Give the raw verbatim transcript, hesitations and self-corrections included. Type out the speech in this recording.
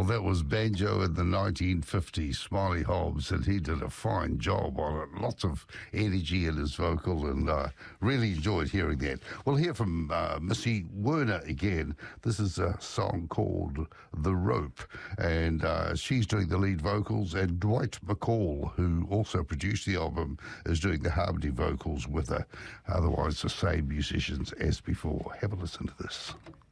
Well, that was banjo in the nineteen fifties, Smiley Hobbs, and he did a fine job on it. Lots of energy in his vocal, and uh, really enjoyed hearing that. We'll hear from uh, Missy Werner again. This is a song called The Rope, and uh, she's doing the lead vocals, and Dwight McCall, who also produced the album, is doing the harmony vocals with her. Otherwise, the same musicians as before. Have a listen to this.